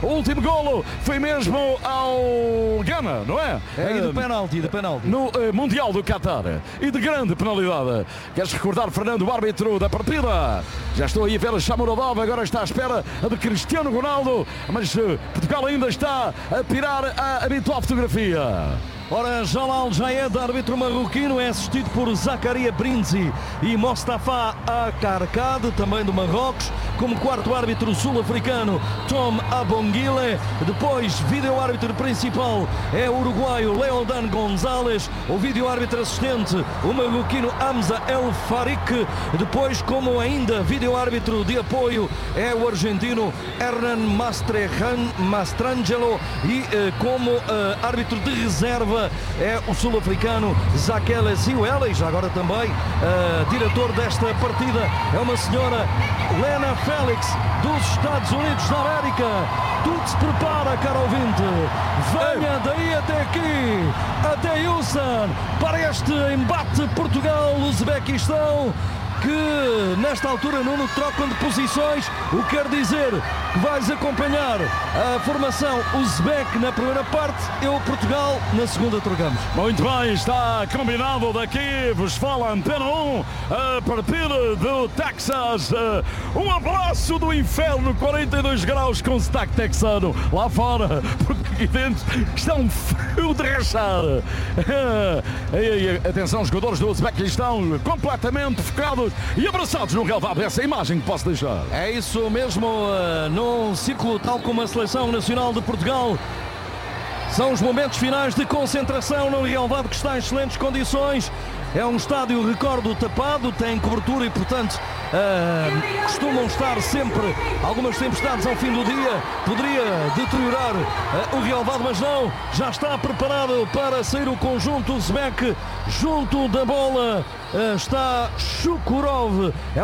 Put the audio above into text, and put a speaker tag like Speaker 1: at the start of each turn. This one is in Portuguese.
Speaker 1: O último golo foi mesmo ao Ghana, não é?
Speaker 2: É de penalti.
Speaker 1: No Mundial do Qatar. E de grande penalidade. Queres recordar, Fernando, o árbitro da partida? Já estou aí a ver a Shamurodov, agora está à espera de Cristiano Ronaldo, mas Portugal ainda está a tirar a habitual fotografia.
Speaker 2: Ora, Jalal Jayed, árbitro marroquino, é assistido por Zakaria Brinzi e Mostafa Akarkad, também do Marrocos. Como quarto árbitro sul-africano, Tom Abonguile. Depois, vídeo-árbitro principal é o uruguaio Leodan Gonzalez. O vídeo-árbitro assistente, o marroquino Hamza El Farik. Depois, como ainda vídeo-árbitro de apoio, é o argentino Hernan Mastrangelo. E como árbitro de reserva é o sul-africano Zakele Ziwele. E já agora também diretor desta partida é uma senhora Lena Félix dos Estados Unidos da América. Tudo se prepara, caro ouvinte. Venha daí até aqui, até Ulsan, para este embate Portugal-Uzbequistão, que nesta altura, Nuno, trocam de posições, o que quer dizer que vais acompanhar a formação uzbek na primeira parte, eu, Portugal, na segunda trocamos.
Speaker 1: Muito bem, está combinado. Daqui vos fala Antena 1, a partir do Texas. Um abraço do inferno, 42 graus com sotaque texano lá fora, porque aqui dentro está um frio de rachar. Atenção, os jogadores do Uzbequistão completamente focados e abraçados no relvado. Essa é a imagem que posso deixar.
Speaker 2: É isso mesmo, num ciclo tal como a Seleção Nacional de Portugal. São os momentos finais de concentração no relvado, que está em excelentes condições. É um estádio, recordo, tapado, tem cobertura e, portanto, costumam estar sempre algumas tempestades ao fim do dia. Poderia deteriorar o relvado, mas não. Já está preparado para sair o conjunto uzbek. Junto da bola está Shukurov.